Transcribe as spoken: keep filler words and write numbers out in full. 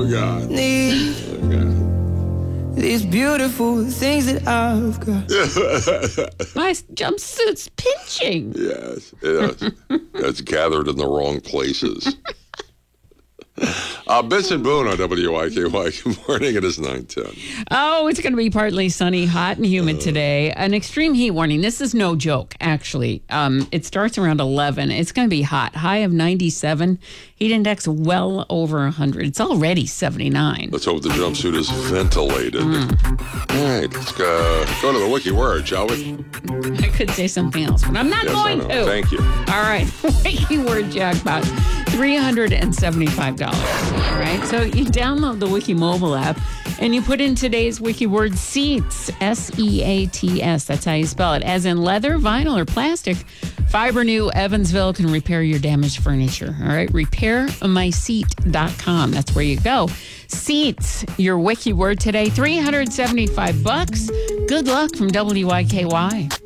Oh, God. Need Oh, God. these beautiful things that I've got. My jumpsuit's pinching. Yes, yes. It's gathered in the wrong places. Uh, Benson Boone on W I K Y. Good morning. It is nine ten. Oh, it's going to be partly sunny, hot, and humid today. An extreme heat warning. This is no joke, actually. Um, it starts around eleven. It's going to be hot. High of ninety-seven. Heat index well over one hundred. It's already seventy-nine. Let's hope the jumpsuit is ventilated. Mm. All right, let's go, go to the wiki word, shall we? I could say something else, but I'm not Yes, going I know. to. Thank you. All right. Wiki word jackpot. three hundred seventy-five dollars. All right. So you download the Wiki mobile app and you put in today's Wiki word seats. S E A T S. That's how you spell it. As in leather, vinyl, or plastic. Fiber New Evansville can repair your damaged furniture. All right. repair my seat dot com. That's where you go. Seats, your Wiki word today. three hundred seventy-five bucks. Good luck from W I K Y.